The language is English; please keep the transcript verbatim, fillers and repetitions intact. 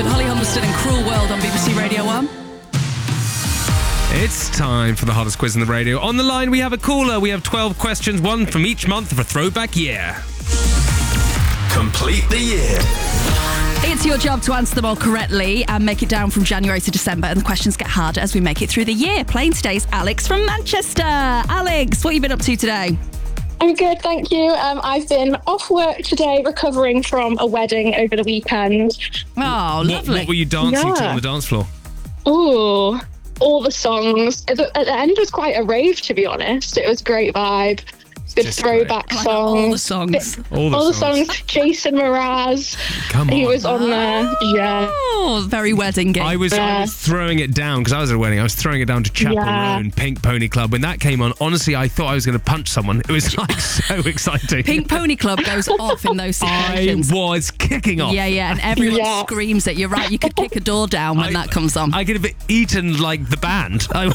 Holly Humberston and Cruel World on B B C Radio one. It's time for the hottest quiz in the radio. On the line, we have a caller. We have twelve questions, one from each month of a throwback year. Complete the year. It's your job to answer them all correctly and make it down from January to December, and the questions get harder as we make it through the year. Playing today's Alex from Manchester. Alex, what have you been up to today? I'm good, thank you. Um, I've been off work today, recovering from a wedding over the weekend. Oh, What, lovely. what were you dancing to Yeah. on the dance floor? Ooh, all the songs. At the, at the end was quite a rave, to be honest. It was a great vibe. Good Just throwback I like songs. all the songs. All the All the songs. songs. Jason Mraz. Come on. He was on there. Yeah. Oh, very wedding-y. I was, I Yeah. was throwing it down because I was at a wedding. I was throwing it down to Chapel Yeah. Roan, Pink Pony Club. When that came on, honestly, I thought I was going to punch someone. It was like so exciting. Pink Pony Club goes off in those I situations. was kicking off. Yeah, yeah, and everyone Yeah. screams it. You're right, you could kick a door down when I- that comes on. I could have eaten like the band. I,